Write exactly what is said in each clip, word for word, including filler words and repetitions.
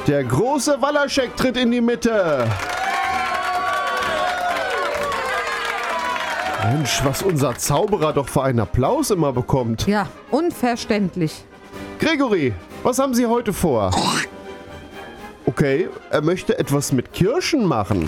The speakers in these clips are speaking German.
Der große Walaschek tritt in die Mitte. Mensch, was unser Zauberer doch für einen Applaus immer bekommt. Ja, unverständlich. Gregory, was haben Sie heute vor? Okay, er möchte etwas mit Kirschen machen.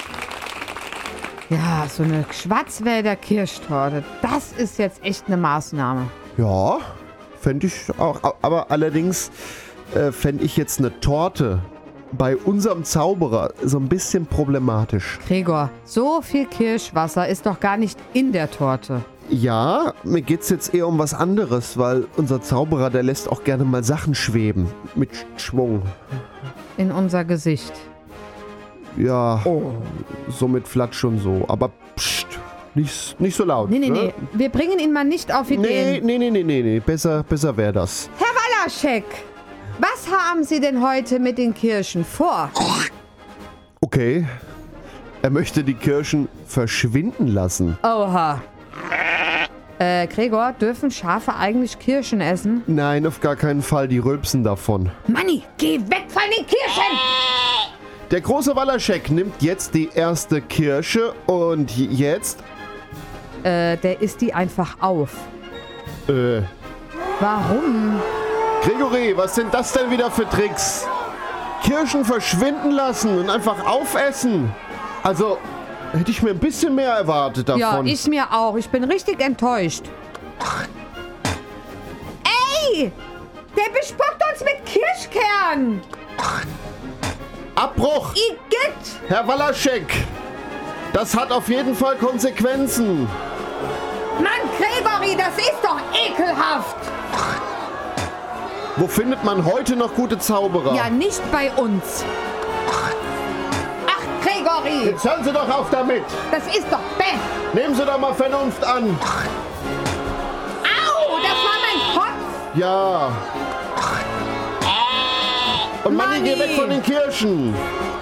Ja, so eine Schwarzwälder Kirschtorte, das ist jetzt echt eine Maßnahme. Ja, fände ich auch. Aber allerdings äh, fände ich jetzt eine Torte bei unserem Zauberer so ein bisschen problematisch. Gregor, so viel Kirschwasser ist doch gar nicht in der Torte. Ja, mir geht's jetzt eher um was anderes, weil unser Zauberer, der lässt auch gerne mal Sachen schweben. Mit Schwung. In unser Gesicht. Ja, Oh. so mit Flatsch und so. Aber pst, nicht, nicht so laut. Nee, nee, ne? nee. Wir bringen ihn mal nicht auf Nee, Ideen. nee, nee, nee, nee, nee. Besser, besser wäre das. Herr Walaschek, was haben Sie denn heute mit den Kirschen vor? Okay. Er möchte die Kirschen verschwinden lassen. Oha. Äh, Gregor, dürfen Schafe eigentlich Kirschen essen? Nein, auf gar keinen Fall. Die rülpsen davon. Manni, geh weg von den Kirschen! Der große Walaschek nimmt jetzt die erste Kirsche und jetzt... Äh, der isst die einfach auf. Äh, Warum? Gregory, was sind das denn wieder für Tricks? Kirschen verschwinden lassen und einfach aufessen. Also, hätte ich mir ein bisschen mehr erwartet davon. Ja, ich mir auch. Ich bin richtig enttäuscht. Ey! Der bespuckt uns mit Kirschkern! Abbruch! Igitt! Herr Walaschek! Das hat auf jeden Fall Konsequenzen. Mann, Gregory, das ist doch ekelhaft! Wo findet man heute noch gute Zauberer? Ja, nicht bei uns. Ach, Gregory! Jetzt hören Sie doch auf damit! Das ist doch bäh! Nehmen Sie doch mal Vernunft an! Au! Das war mein Kopf! Ja. Und Manni, geh Manni! weg von den Kirschen!